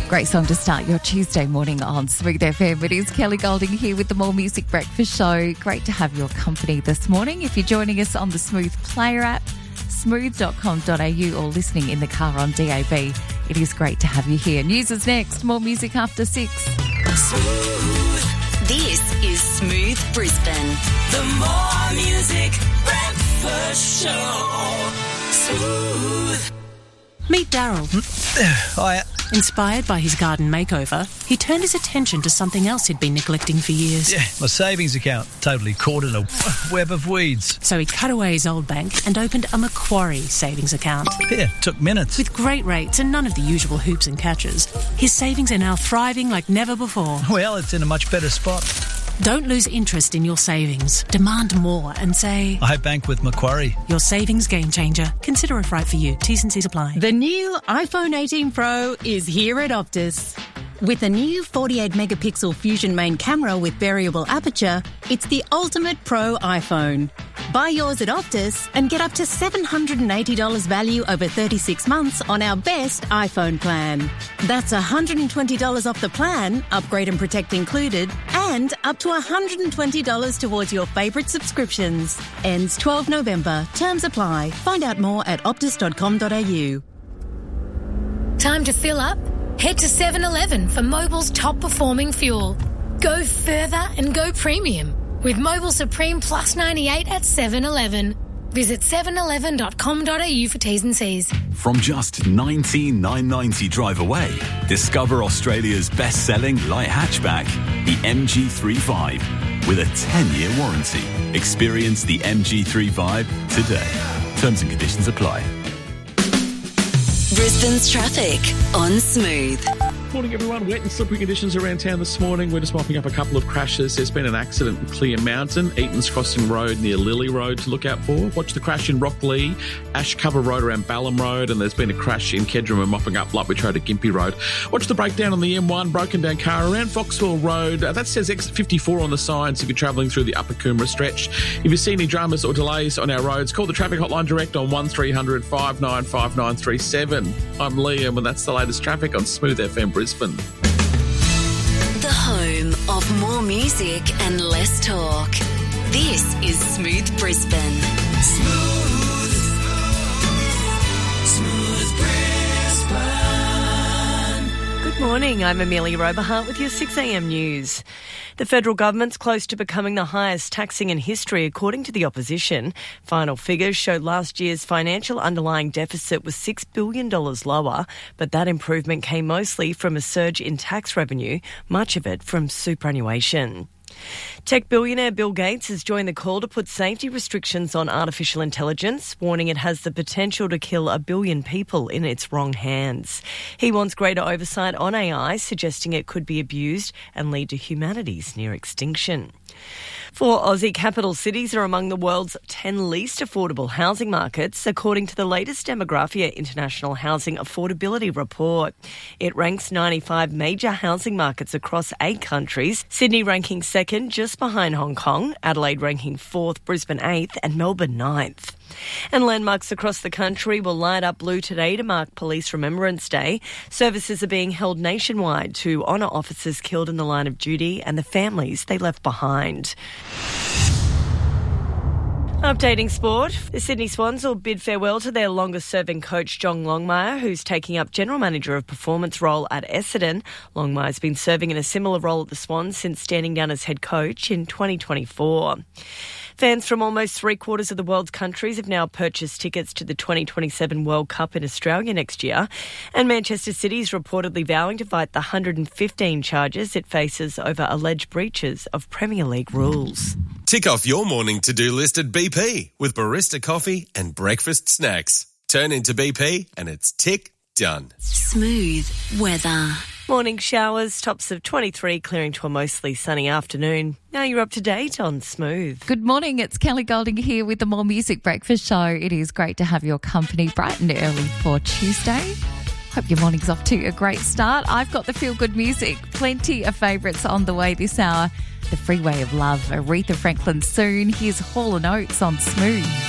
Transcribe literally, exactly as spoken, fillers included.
Great song to start your Tuesday morning on Smooth F M. It is Kelly Golding here with the More Music Breakfast Show. Great to have your company this morning. If you're joining us on the Smooth Player app, smooth dot com dot a u, or listening in the car on D A B, it is great to have you here. News is next. More music after six. Smooth. This is Smooth Brisbane. The More Music Breakfast Show. Smooth. Meet Daryl. Hiya. Inspired by his garden makeover, he turned his attention to something else he'd been neglecting for years. Yeah, my savings account totally caught in a web of weeds. So he cut away his old bank and opened a Macquarie savings account. Yeah, took minutes. With great rates and none of the usual hoops and catches, his savings are now thriving like never before. Well, it's in a much better spot. Don't lose interest in your savings. Demand more and say, I bank with Macquarie. Your savings game changer. Consider if right for you. T's and C's apply. The new iPhone eighteen Pro is here at Optus. With a new forty-eight megapixel Fusion main camera with variable aperture, it's the ultimate pro iPhone. Buy yours at Optus and get up to seven hundred eighty dollars value over thirty-six months on our best iPhone plan. That's one hundred twenty dollars off the plan, upgrade and protect included, and up to one hundred twenty dollars towards your favourite subscriptions. Ends twelfth November. Terms apply. Find out more at optus dot com dot a u. Time to fill up? Head to seven eleven for Mobil's top performing fuel. Go further and go premium with Mobil Supreme Plus ninety-eight at seven eleven. Visit seven eleven dot com dot a u for T's and C's. From just nineteen thousand nine hundred ninety drive away, discover Australia's best-selling light hatchback, the M G thirty-five, with a ten-year warranty. Experience the M G thirty-five today. Terms and conditions apply. Brisbane's traffic on Smooth. Morning, everyone. Wet and slippery conditions around town this morning. We're just mopping up a couple of crashes. There's been an accident in Clear Mountain, Eaton's Crossing Road near Lily Road to look out for. Watch the crash in Rocklea, Ashcover Road around Balham Road, and there's been a crash in Kedron and mopping up Lutwich Road at Gympie Road. Watch the breakdown on the M one, broken down car around Foxville Road. Uh, that says exit fifty-four on the signs if you're travelling through the Upper Coomera stretch. If you see any dramas or delays on our roads, call the traffic hotline direct on one three hundred five nine five nine three seven. I'm Liam, and that's the latest traffic on Smooth F M Brisbane. The home of more music and less talk. This is Smooth Brisbane. Smooth. Smooth Brisbane. Good morning, I'm Amelia Roberhart with your six a m news. The federal government's close to becoming the highest taxing in history, according to the opposition. Final figures showed last year's financial underlying deficit was six billion dollars lower, but that improvement came mostly from a surge in tax revenue, much of it from superannuation. Tech billionaire Bill Gates has joined the call to put safety restrictions on artificial intelligence, warning it has the potential to kill a billion people in its wrong hands. He wants greater oversight on A I, suggesting it could be abused and lead to humanity's near extinction. Four Aussie capital cities are among the world's ten least affordable housing markets, according to the latest Demographia International Housing Affordability Report. It ranks ninety-five major housing markets across eight countries, Sydney ranking second just behind Hong Kong, Adelaide ranking fourth, Brisbane eighth and Melbourne ninth. And landmarks across the country will light up blue today to mark Police Remembrance Day. Services are being held nationwide to honour officers killed in the line of duty and the families they left behind. Updating sport, the Sydney Swans will bid farewell to their longest-serving coach John Longmire, who's taking up General Manager of Performance role at Essendon. Longmire's been serving in a similar role at the Swans since standing down as head coach in twenty twenty-four. Fans from almost three-quarters of the world's countries have now purchased tickets to the twenty twenty-seven World Cup in Australia next year, and Manchester City is reportedly vowing to fight the one hundred fifteen charges it faces over alleged breaches of Premier League rules. Tick off your morning to-do list at B P with barista coffee and breakfast snacks. Turn into B P and it's tick done. Smooth weather. Morning showers, tops of twenty-three, clearing to a mostly sunny afternoon. Now you're up to date on Smooth. Good morning, it's Kelly Golding here with the More Music Breakfast Show. It is great to have your company bright and early for Tuesday. Hope your morning's off to a great start. I've got the feel-good music, plenty of favourites on the way this hour. The Freeway of Love, Aretha Franklin soon. Here's Hall and Oates on Smooth.